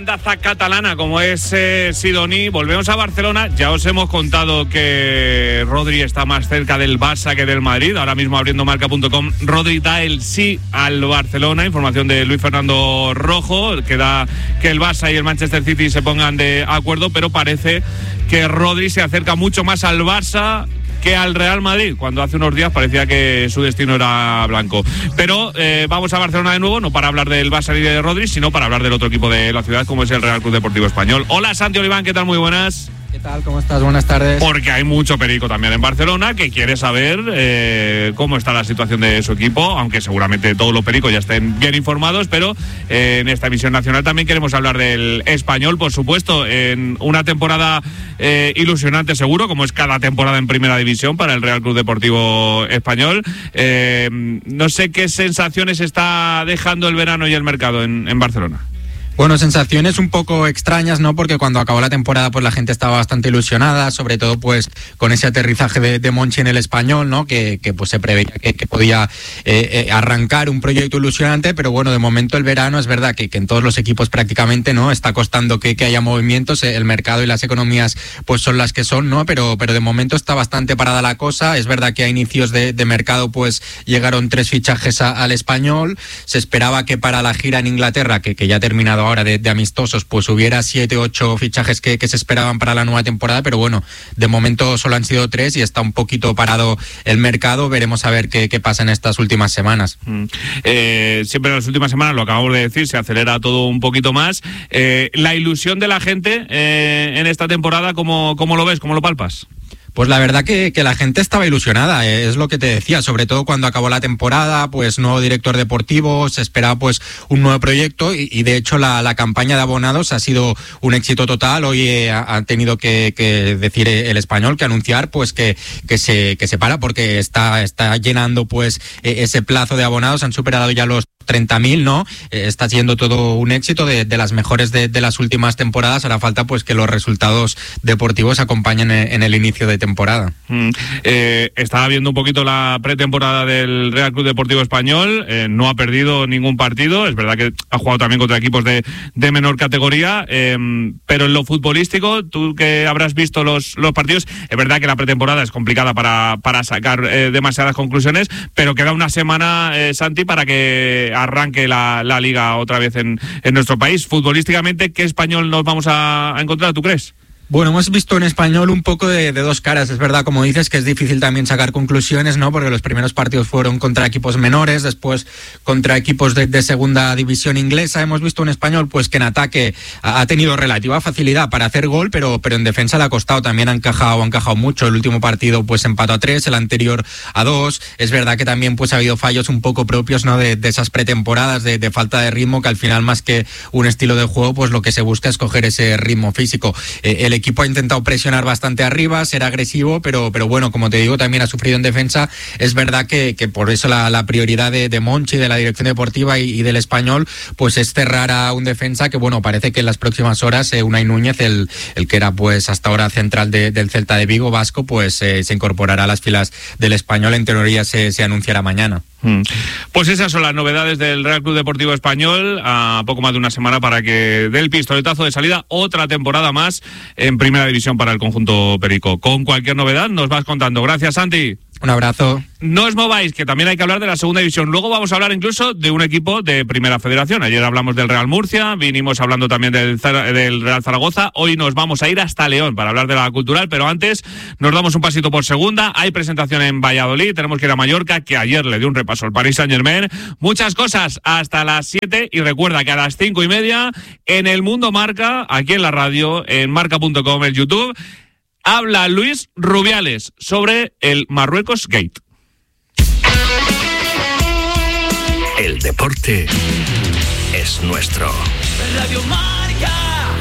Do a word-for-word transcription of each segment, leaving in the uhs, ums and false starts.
Daza catalana como es eh, Sidoní. Volvemos a Barcelona. Ya os hemos contado que Rodri está más cerca del Barça que del Madrid. Ahora mismo, abriendo marca punto com, Rodri da el sí al Barcelona. Información de Luis Fernando Rojo, que da que el Barça y el Manchester City se pongan de acuerdo, pero parece que Rodri se acerca mucho más al Barça que al Real Madrid, cuando hace unos días parecía que su destino era blanco. Pero eh, vamos a Barcelona de nuevo, no para hablar del Barça ni de Rodri, sino para hablar del otro equipo de la ciudad, como es el Real Club Deportivo Español. Hola, Santi Oliván, ¿qué tal? Muy buenas. ¿Qué tal? ¿Cómo estás? Buenas tardes. Porque hay mucho perico también en Barcelona que quiere saber eh, cómo está la situación de su equipo, aunque seguramente todos los pericos ya estén bien informados, pero eh, en esta emisión nacional también queremos hablar del Español, por supuesto, en una temporada eh, ilusionante seguro, como es cada temporada en Primera División para el Real Club Deportivo Español. Eh, no sé qué sensaciones está dejando el verano y el mercado en, en Barcelona. Bueno, sensaciones un poco extrañas, ¿no? Porque cuando acabó la temporada, pues la gente estaba bastante ilusionada, sobre todo pues con ese aterrizaje de, de Monchi en el Español, ¿no? Que, que pues se preveía que, que podía eh, eh, arrancar un proyecto ilusionante, pero bueno, de momento el verano es verdad que, que en todos los equipos prácticamente, ¿no? Está costando que, que haya movimientos, el mercado y las economías pues son las que son, ¿no? Pero, pero de momento está bastante parada la cosa. Es verdad que a inicios de, de mercado pues llegaron tres fichajes a, al Español. Se esperaba que para la gira en Inglaterra, que, que ya ha terminado ahora de, de amistosos, pues hubiera siete, ocho fichajes que, que se esperaban para la nueva temporada, pero bueno, de momento solo han sido tres y está un poquito parado el mercado. Veremos a ver qué, qué pasa en estas últimas semanas. Mm. Eh, siempre en las últimas semanas, lo acabamos de decir, se acelera todo un poquito más. Eh, la ilusión de la gente eh, en esta temporada, ¿cómo, cómo lo ves? ¿Cómo lo palpas? Pues la verdad que, que la gente estaba ilusionada, eh, es lo que te decía, sobre todo cuando acabó la temporada, pues nuevo director deportivo, se esperaba pues un nuevo proyecto y, y de hecho la, la campaña de abonados ha sido un éxito total. Hoy eh, ha tenido que, que decir el Español, que anunciar pues que, que se que se para porque está, está llenando pues ese plazo de abonados, han superado ya los treinta mil, ¿no? Eh, está siendo todo un éxito de, de las mejores de, de las últimas temporadas. Hará falta pues que los resultados deportivos acompañen en, en el inicio de temporada. Mm. Eh, estaba viendo un poquito la pretemporada del Real Club Deportivo Español, eh, no ha perdido ningún partido, es verdad que ha jugado también contra equipos de, de menor categoría, eh, pero en lo futbolístico, tú que habrás visto los, los partidos, es verdad que la pretemporada es complicada para, para sacar eh, demasiadas conclusiones, pero queda una semana, eh, Santi, para que arranque la, la liga otra vez en, en nuestro país. Futbolísticamente, ¿qué Español nos vamos a, a encontrar, tú crees? Bueno, hemos visto en Español un poco de, de dos caras. Es verdad, como dices, que es difícil también sacar conclusiones, ¿no? Porque los primeros partidos fueron contra equipos menores, después contra equipos de, de segunda división inglesa. Hemos visto un Español pues que en ataque ha tenido relativa facilidad para hacer gol, pero, pero en defensa le ha costado. También ha encajado, ha encajado mucho. El último partido pues empató a tres, el anterior a dos. Es verdad que también pues ha habido fallos un poco propios, ¿no? De, de esas pretemporadas, de, de falta de ritmo, que al final más que un estilo de juego, pues lo que se busca es coger ese ritmo físico. Eh, el El equipo ha intentado presionar bastante arriba, ser agresivo, pero, pero bueno, como te digo, también ha sufrido en defensa. Es verdad que, que por eso la, la prioridad de, de Monchi, de la dirección deportiva y, y del Español, pues es cerrar a un defensa que, bueno, parece que en las próximas horas eh, Unai Núñez, el, el que era pues hasta ahora central de, del Celta de Vigo, vasco, pues eh, se incorporará a las filas del Español. En teoría se, se anunciará mañana. Hmm. Pues esas son las novedades del Real Club Deportivo Español, a poco más de una semana para que dé el pistoletazo de salida, otra temporada más en Primera División para el conjunto perico. Con cualquier novedad nos vas contando. Gracias, Santi. Un abrazo. No os mováis, que también hay que hablar de la segunda división. Luego vamos a hablar incluso de un equipo de Primera Federación. Ayer hablamos del Real Murcia, vinimos hablando también del, del Real Zaragoza. Hoy nos vamos a ir hasta León para hablar de la cultural, pero antes nos damos un pasito por segunda. Hay presentación en Valladolid, tenemos que ir a Mallorca, que ayer le dio un repaso al Paris Saint-Germain. Muchas cosas hasta las siete y recuerda que a las cinco y media en El Mundo Marca, aquí en la radio, en marca punto com, en YouTube, habla Luis Rubiales sobre el Marruecos Gate. El deporte es nuestro. Radio Marca.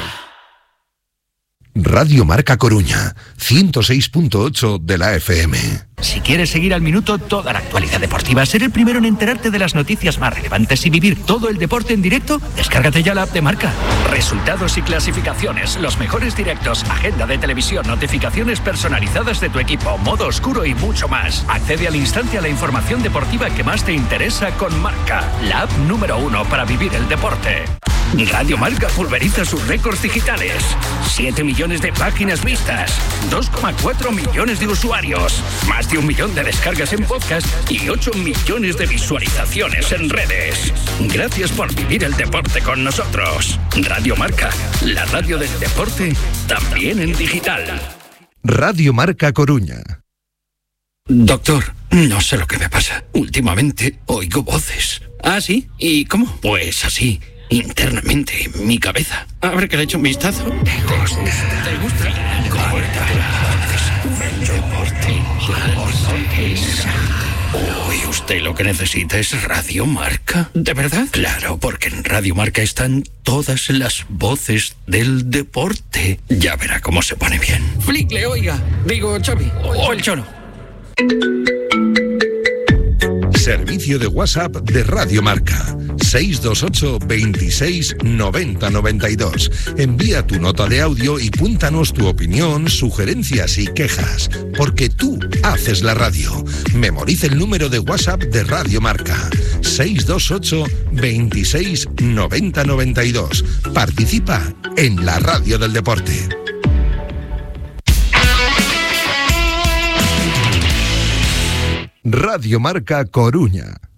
Radio Marca Coruña, ciento seis punto ocho de la F M. Si quieres seguir al minuto toda la actualidad deportiva, ser el primero en enterarte de las noticias más relevantes y vivir todo el deporte en directo, descárgate ya la app de Marca. Resultados y clasificaciones, los mejores directos, agenda de televisión, notificaciones personalizadas de tu equipo, modo oscuro y mucho más. Accede al instante a la información deportiva que más te interesa con Marca, la app número uno para vivir el deporte. Radio Marca pulveriza sus récords digitales. siete millones de páginas vistas, dos coma cuatro millones de usuarios, más de un millón de descargas en podcast y ocho millones de visualizaciones en redes. Gracias por vivir el deporte con nosotros. Radio Marca, la radio del deporte, también en digital. Radio Marca Coruña. Doctor, no sé lo que me pasa. Últimamente oigo voces. ¿Ah, sí? ¿Y cómo? Pues así, internamente, en mi cabeza. A ver que le echo un vistazo. ¿Te gusta? ¿Te gusta? Uy, usted lo que necesita es Radio Marca. ¿De verdad? Claro, porque en Radio Marca están todas las voces del deporte. Ya verá cómo se pone bien. Flickle, oiga. Digo, Xavi. O el Cholo. Servicio de WhatsApp de Radio Marca. seis dos ocho, veintiséis, noventa, noventa y dos. Envía tu nota de audio y cuéntanos tu opinión, sugerencias y quejas. Porque tú haces la radio. Memoriza el número de WhatsApp de Radio Marca. seis dos ocho, veintiséis, noventa, noventa y dos. Participa en la radio del deporte. Radio Marca Coruña.